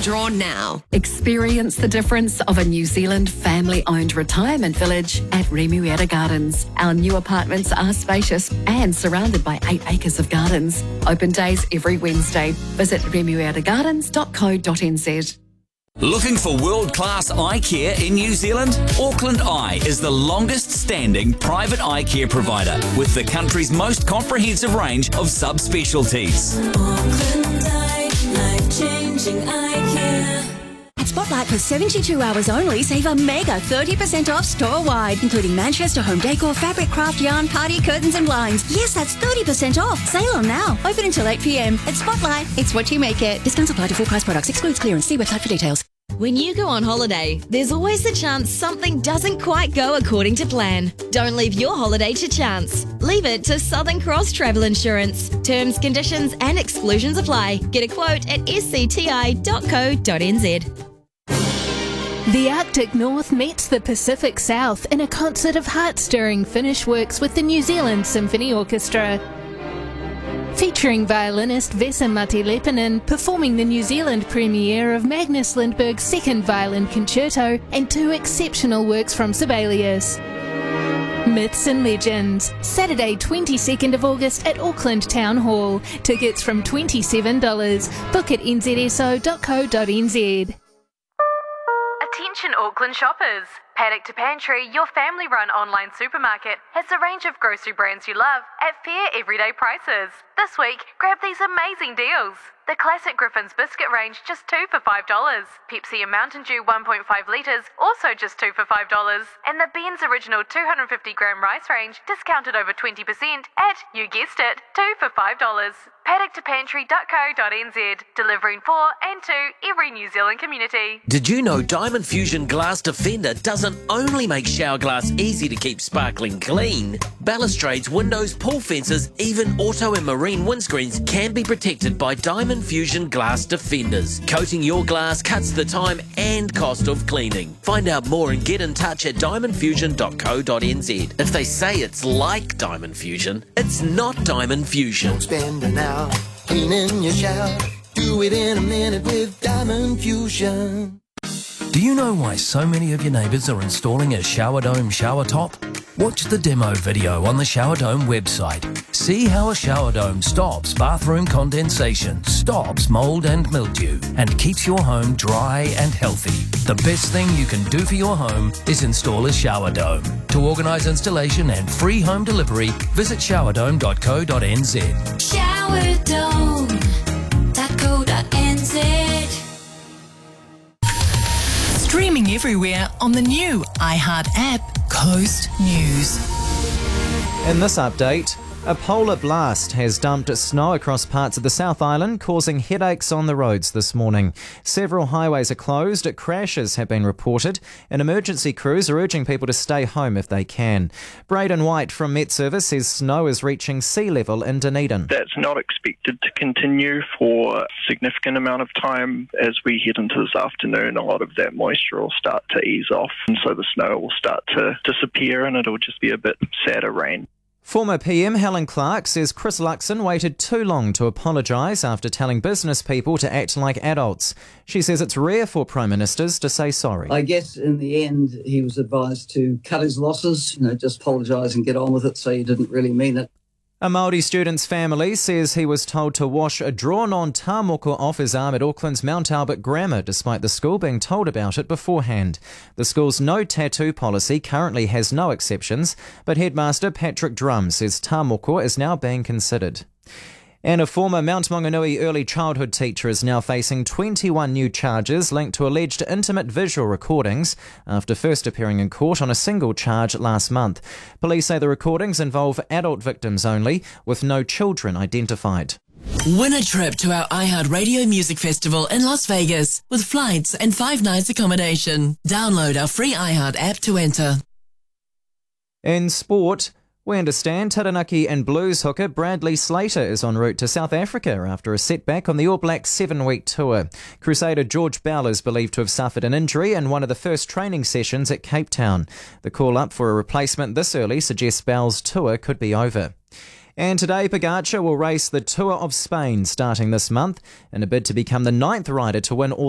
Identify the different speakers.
Speaker 1: draw now.
Speaker 2: Experience the difference of a New Zealand family-owned retirement village at Remuera Gardens. Our new apartments are spacious and surrounded by 8 acres of gardens. Open days every Wednesday. Visit remueragardens.co.nz.
Speaker 3: Looking for world-class eye care in New Zealand? Auckland Eye is the longest-standing private eye care provider with the country's most comprehensive range of subspecialties.
Speaker 4: Auckland Eye, life-changing eye care.
Speaker 5: At Spotlight, for 72 hours only, save a mega 30% off store-wide, including Manchester home decor, fabric, craft, yarn, party, curtains and blinds. Yes, that's 30% off. Sale on now. Open until 8 p.m. At Spotlight, it's what you make it. Discounts apply to full price products. Excludes clearance. See website for details.
Speaker 6: When you go on holiday, there's always the chance something doesn't quite go according to plan. Don't leave your holiday to chance. Leave it to Southern Cross Travel Insurance. Terms, conditions and exclusions apply. Get a quote at scti.co.nz.
Speaker 7: The Arctic North meets the Pacific South in a concert of heart-stirring Finnish works with the New Zealand Symphony Orchestra. Featuring violinist Vesa-Matti Leppänen performing the New Zealand premiere of Magnus Lindberg's second violin concerto and 2 exceptional works from Sibelius. Myths and Legends, Saturday 22nd of August at Auckland Town Hall. Tickets from $27. Book at nzso.co.nz.
Speaker 8: Attention Auckland shoppers! Paddock to Pantry, your family-run online supermarket, has a range of grocery brands you love at fair everyday prices. This week, grab these amazing deals. The classic Griffin's biscuit range, just 2 for $5. Pepsi and Mountain Dew 1.5 litres, also just 2 for $5. And the Ben's Original 250-gram rice range, discounted over 20% at, you guessed it, 2 for $5. paddock2pantry.co.nz, delivering for and to every New Zealand community.
Speaker 9: Did you know Diamond Fusion Glass Defender doesn't only make shower glass easy to keep sparkling clean? Balustrades, windows, pool fences, even auto and marine windscreens can be protected by Diamond Fusion Glass Defenders. Coating your glass cuts the time and cost of cleaning. Find out more and get in touch at diamondfusion.co.nz. If they say it's like Diamond Fusion, it's not Diamond Fusion.
Speaker 10: Don't spend an hour cleaning your shower. Do it in a minute with Diamond Fusion.
Speaker 11: Do you know why so many of your neighbours are installing a Shower Dome shower top? Watch the demo video on the Shower Dome website. See how a shower dome stops bathroom condensation, stops mould and mildew, and keeps your home dry and healthy. The best thing you can do for your home is install a shower dome. To organise installation and free home delivery, visit showerdome.co.nz.
Speaker 4: Showerdome.co.nz.
Speaker 1: Streaming everywhere on the new iHeart app, Coast News.
Speaker 12: In this update, a polar blast has dumped snow across parts of the South Island, causing headaches on the roads this morning. Several highways are closed, crashes have been reported, and emergency crews are urging people to stay home if they can. Braden White from Met Service says snow is reaching sea level in Dunedin.
Speaker 13: That's not expected to continue for a significant amount of time. As we head into this afternoon, a lot of that moisture will start to ease off, and so the snow will start to disappear and it'll just be a bit sadder rain.
Speaker 12: Former PM Helen Clark says Chris Luxon waited too long to apologise after telling business people to act like adults. She says it's rare for Prime Ministers to say sorry.
Speaker 14: I guess in the end he was advised to cut his losses, just apologise and get on with it, so he didn't really mean it.
Speaker 12: A Māori student's family says he was told to wash a drawn-on tāmoko off his arm at Auckland's Mount Albert Grammar, despite the school being told about it beforehand. The school's no tattoo policy currently has no exceptions, but headmaster Patrick Drum says tāmoko is now being considered. And a former Mount Maunganui early childhood teacher is now facing 21 new charges linked to alleged intimate visual recordings after first appearing in court on a single charge last month. Police say the recordings involve adult victims only, with no children identified.
Speaker 1: Win a trip to our iHeart Radio Music Festival in Las Vegas with flights and 5 nights accommodation. Download our free iHeart app to enter.
Speaker 12: In sport, we understand Taranaki and Blues hooker Bradley Slater is en route to South Africa after a setback on the All Blacks 7-week tour. Crusader George Bell is believed to have suffered an injury in one of the first training sessions at Cape Town. The call-up for a replacement this early suggests Bell's tour could be over. And today, Pogacar will race the Tour of Spain starting this month in a bid to become the 9th rider to win all